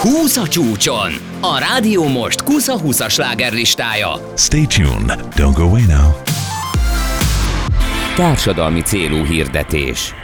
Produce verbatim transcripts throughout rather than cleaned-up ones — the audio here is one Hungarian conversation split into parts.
húsz a csúcson. A Rádió Most kusza húsz slágerlistája. Stay tuned, don't go away now. Társadalmi célú hirdetés.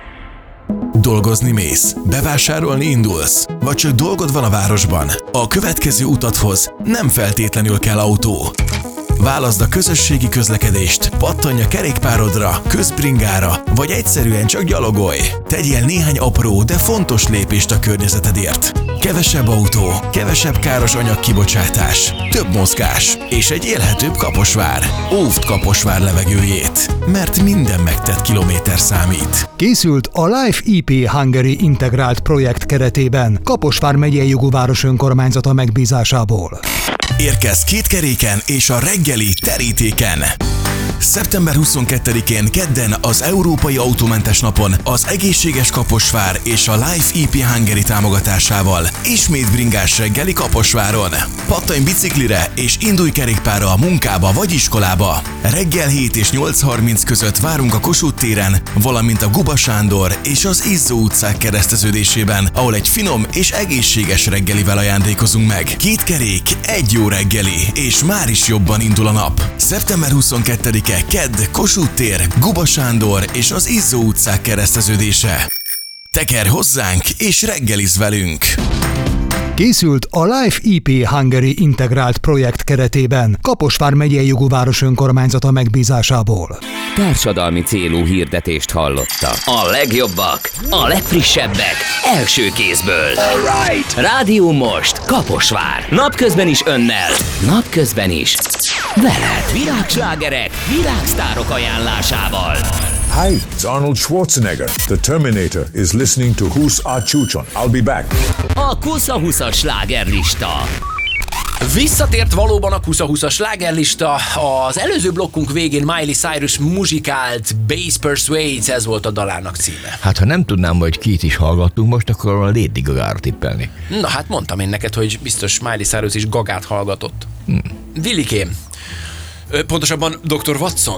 Dolgozni mész, bevásárolni indulsz, vagy csak dolgod van a városban? A következő utathoz nem feltétlenül kell autó. Válaszd a közösségi közlekedést, pattanj a kerékpárodra, közbringára, vagy egyszerűen csak gyalogolj. Tegyél néhány apró, de fontos lépést a környezetedért. Kevesebb autó, kevesebb káros anyagkibocsátás, több mozgás és egy élhetőbb Kaposvár. Óvd Kaposvár levegőjét, mert minden megtett kilométer számít. Készült a Life í pé Hungary integrált projekt keretében Kaposvár megyei jogú város önkormányzata megbízásából. Érkezz két keréken és a reggeli terítéken! szeptember huszonkettedikén kedden az Európai Autómentes Napon az Egészséges Kaposvár és a Life í pé Hungary támogatásával ismét bringás reggeli Kaposváron. Pattanj biciklire és indulj kerékpárra a munkába vagy iskolába. Reggel hét és nyolc harminc között várunk a Kossuth téren, valamint a Guba Sándor és az Izzó utcák kereszteződésében, ahol egy finom és egészséges reggelivel ajándékozunk meg. Két kerék, egy jó reggeli, és már is jobban indul a nap. szeptember huszonkettedike kedd, Kossuth tér, Guba Sándor és az Izzó utcák kereszteződése. Tekerj hozzánk és reggelizz velünk! Készült a Life í pé Hungary integrált projekt keretében Kaposvár megyei jogú város önkormányzata megbízásából. Társadalmi célú hirdetést hallottak. A legjobbak, a legfrissebbek, első kézből. Right. Rádió Most, Kaposvár. Napközben is önnel, napközben is veled. Világslágerek, világsztárok ajánlásával. Hi, it's Arnold Schwarzenegger. The Terminator is listening to húsz a csúcson. I'll be back. A kusza húsz slágerlista. Visszatért valóban a kusza húsz slágerlista. Az előző blokkunk végén Miley Cyrus muzsikált Bass Persuades, ez volt a dalának címe. Hát ha nem tudnám, hogy kit is hallgattunk most, akkor a Lady Gaga-ra tippelni. Na hát mondtam én neked, hogy biztos Miley Cyrus is Gagát hallgatott. Hmm. Willikém, pontosabban doktor Watson.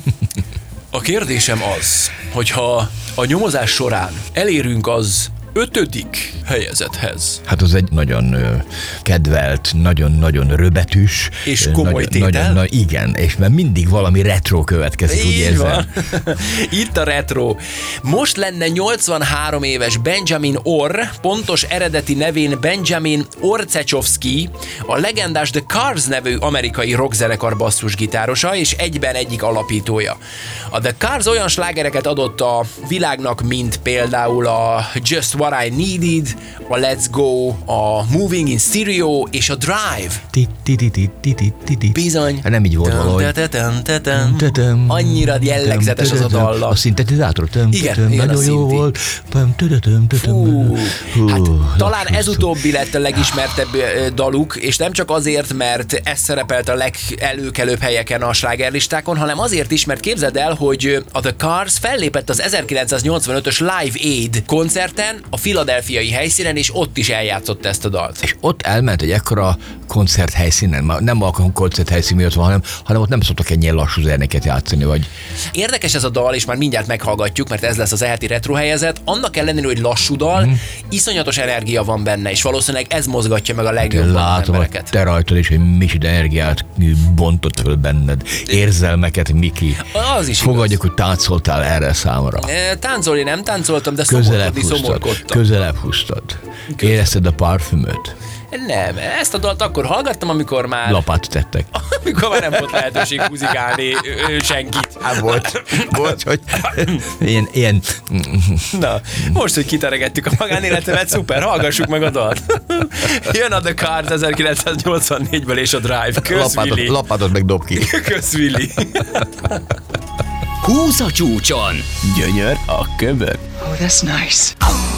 A kérdésem az, hogyha a nyomozás során elérünk az ötödik helyezethez. Hát az egy nagyon ö, kedvelt, nagyon-nagyon röbetűs. És komoly nagyon, tétel. Nagyon, na, igen, és mert mindig valami retro következik, úgy érzem. Itt a retro. Most lenne nyolcvanhárom éves Benjamin Orr, pontos eredeti nevén Benjamin Orczechowski, a legendás The Cars nevű amerikai rockzenekar basszusgitárosa, és egyben egyik alapítója. A The Cars olyan slágereket adott a világnak, mint például a Just What I Needed, a Let's Go, a Moving in Stereo és a Drive. Bizony. Hát nem így volt valahogy. Annyira jellegzetes az a dalla. A szintetizátor. Igen, igen, nagyon jó volt. Fú, hát talán ez utóbbi lett a legismertebb daluk, és nem csak azért, mert ez szerepelt a legelőkelőbb helyeken a slágerlistákon, hanem azért is, mert képzeld el, hogy a The Cars fellépett az ezerkilencszáznyolcvanötös Live Aid koncerten, a philadelphiai helyszínen, és ott is eljátszott ezt a dalt. És ott elment egy ekkora koncert helyszínen, nem a koncert helyszín miatt van, hanem, hanem ott nem szoktak ennyien lassú zenéket játszani, vagy... Érdekes ez a dal, és már mindjárt meghallgatjuk, mert ez lesz az eheti retro helyezet. Annak ellenére, hogy lassú dal, mm. iszonyatos energia van benne, és valószínűleg ez mozgatja meg a legjobban az embereket. Te rajtad is, hogy micsoda energiát bontott föl benned. Érzelmeket, Miki. Az is fogadjuk, hogy táncoltál erre számra. E, táncolni nem táncoltam, de közelebb szomorkodni szomorkodtam. Közelebb húztad. Érezted a parfümöt? Nem, ezt a dalt akkor hallgattam, amikor már... Lapát tettek. Amikor már nem volt lehetőség muzikálni ö, senkit. Hát volt, volt, hogy ilyen, ilyen... Na, most, hogy kiteregettük a magánéletemet, szuper, hallgassuk meg a dalt. Jön a The Cars ezerkilencszáznyolcvannégyből és a Drive. Kösz, Willi. Lapátot meg dob ki. Kösz, Willi. húsz a csúcson. Gyönyör a köbör. Oh, that's nice.